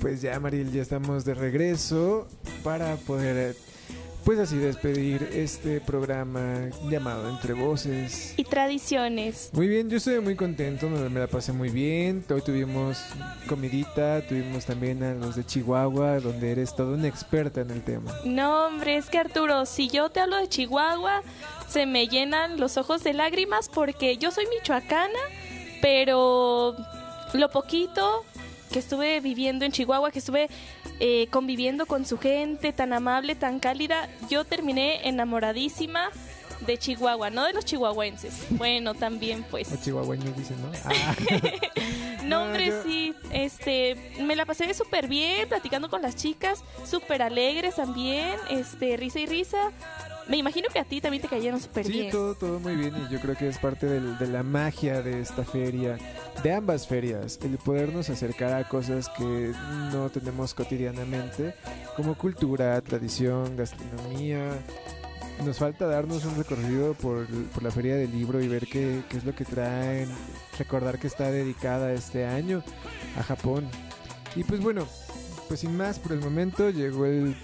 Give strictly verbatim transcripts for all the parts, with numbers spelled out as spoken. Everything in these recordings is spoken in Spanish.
Pues ya, Mariel, ya estamos de regreso para poder, pues así, despedir este programa llamado Entre Voces y Tradiciones. Muy bien, yo estoy muy contento, me, me la pasé muy bien. Hoy tuvimos comidita, tuvimos también a los de Chihuahua, donde eres toda una experta en el tema. No, hombre, es que Arturo, si yo te hablo de Chihuahua, se me llenan los ojos de lágrimas porque yo soy michoacana, pero lo poquito que estuve viviendo en Chihuahua, que estuve eh, conviviendo con su gente tan amable, tan cálida, yo terminé enamoradísima de Chihuahua, no de los chihuahuenses. Bueno, también pues. O chihuahueños dicen, ¿no? Ah. No, hombre, yo... sí, este, me la pasé súper bien platicando con las chicas, súper alegres también, este, risa y risa. Me imagino que a ti también te cayeron súper sí, bien. Sí, todo, todo muy bien, y yo creo que es parte del, de la magia de esta feria, de ambas ferias, el podernos acercar a cosas que no tenemos cotidianamente, como cultura, tradición, gastronomía. Nos falta darnos un recorrido por, por la feria del libro y ver qué, qué es lo que traen, recordar que está dedicada este año a Japón. Y pues bueno, pues sin más por el momento llegó el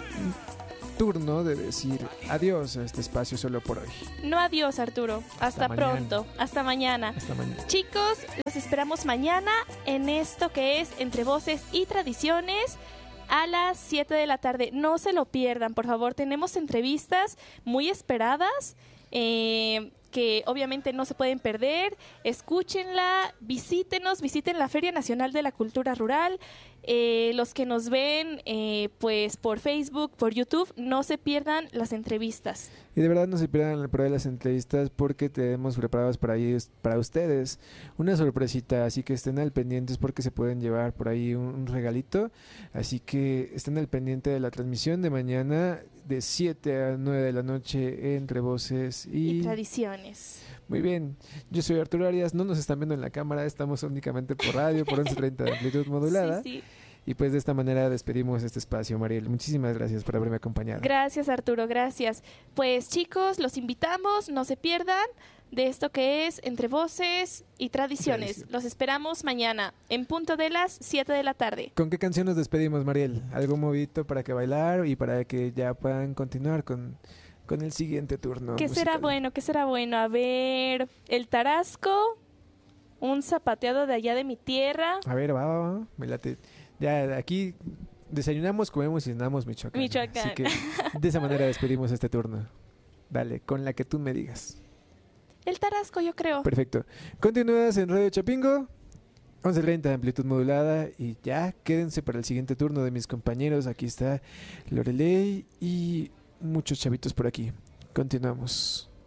turno de decir adiós a este espacio solo por hoy. No adiós, Arturo. Hasta, Hasta pronto. Hasta mañana. Hasta mañana. Chicos, los esperamos mañana en esto que es Entre Voces y Tradiciones a las siete de la tarde. No se lo pierdan, por favor. Tenemos entrevistas muy esperadas eh, que obviamente no se pueden perder. Escúchenla, visítenos, visiten la Feria Nacional de la Cultura Rural. Eh, los que nos ven eh, pues por Facebook, por YouTube, no se pierdan las entrevistas. Y de verdad no se pierdan el pro de las entrevistas porque tenemos preparados para, ahí, para ustedes una sorpresita, así que estén al pendientes porque se pueden llevar por ahí un, un regalito, así que estén al pendiente de la transmisión de mañana de siete a nueve de la noche Entre Voces y, y Tradiciones. Muy bien, yo soy Arturo Arias, no nos están viendo en la cámara, estamos únicamente por radio, por once treinta de amplitud modulada. Sí, sí. Y pues de esta manera despedimos este espacio, Mariel. Muchísimas gracias por haberme acompañado. Gracias, Arturo, gracias. Pues chicos, los invitamos, no se pierdan de esto que es Entre Voces y Tradiciones. Tradición. Los esperamos mañana en punto de las siete de la tarde. ¿Con qué canción nos despedimos, Mariel? ¿Algo movidito para que bailar y para que ya puedan continuar con... con el siguiente turno ¿Qué musical? será bueno? ¿Qué será bueno? A ver, el tarasco, un zapateado de allá de mi tierra. A ver, va, va, va, me late. Ya aquí desayunamos, comemos y cenamos Michoacán. Michoacán. Así que de esa manera despedimos este turno. Dale, con la que tú me digas. El tarasco, yo creo. Perfecto. Continúas en Radio Chapingo, once treinta de amplitud modulada, y ya quédense para el siguiente turno de mis compañeros. Aquí está Lorelei y muchos chavitos por aquí. Continuamos.